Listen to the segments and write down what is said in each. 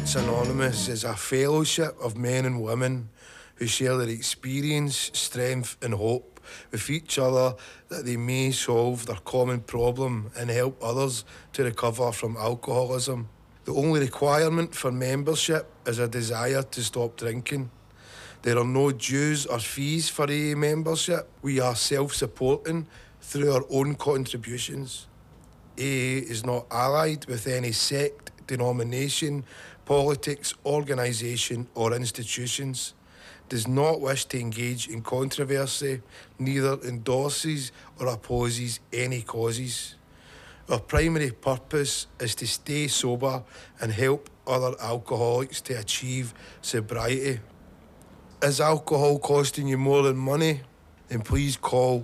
Alcoholics Anonymous is a fellowship of men and women who share their experience, strength and hope with each other that they may solve their common problem and help others to recover from alcoholism. The only requirement for membership is a desire to stop drinking. There are no dues or fees for AA membership. We are self-supporting through our own contributions. AA is not allied with any sect, denomination, politics, organisation or institutions, does not wish to engage in controversy, neither endorses or opposes any causes. Our primary purpose is to stay sober and help other alcoholics to achieve sobriety. Is alcohol costing you more than money? Then please call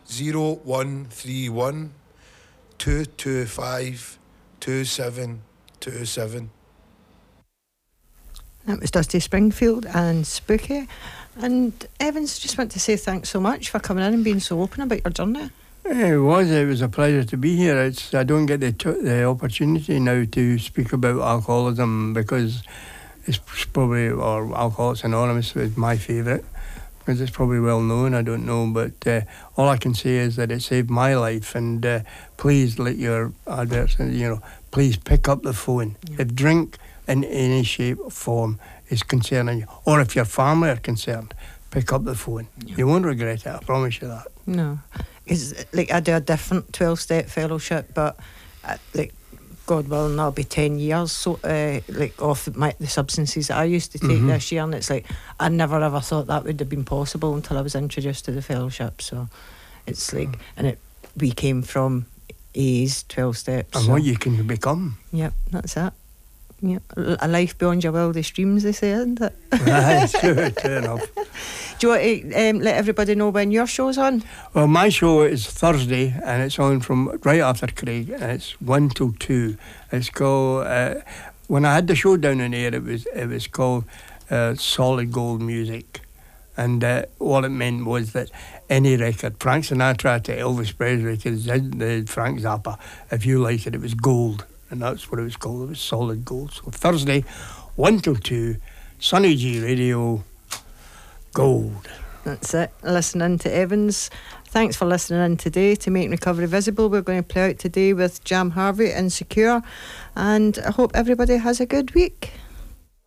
0131 225 2727. That was Dusty Springfield and Spooky. And Evans, just want to say thanks so much for coming in and being so open about your journey. It was a pleasure to be here. I don't get the opportunity now to speak about alcoholism because it's probably, or Alcoholics Anonymous is my favourite because it's probably well known. I don't know, but all I can say is that it saved my life. And please let your adverts, please pick up the phone. Yeah. If drink in any shape or form is concerning you, or if your family are concerned, pick up the phone. Yeah. You won't regret it, I promise you that. No. It's like I do a different 12-step fellowship, but God willing, that'll be 10 years so, off the substances that I used to take this year, and it's like I never ever thought that would have been possible until I was introduced to the fellowship. So it's like, and we came from A's 12 steps. And what you can become. Yep, that's it. Yeah, a life beyond your wildest dreams, they say, isn't it? That's true enough. Do you want to let everybody know when your show's on? Well, my show is Thursday, and it's on from right after Craig, and it's 1 till 2. It's called, when I had the show down in air, it was called Solid Gold Music. And what it meant was that any record, Frank Sinatra to Elvis Presley to Frank Zappa, if you liked it, it was gold. And that's what it was called. It was Solid Gold. So Thursday, 1 till 2, Sunny G Radio, Gold. That's it. Listening to Evans. Thanks for listening in today to Make Recovery Visible. We're going to play out today with Jam Harvey, Insecure. And I hope everybody has a good week.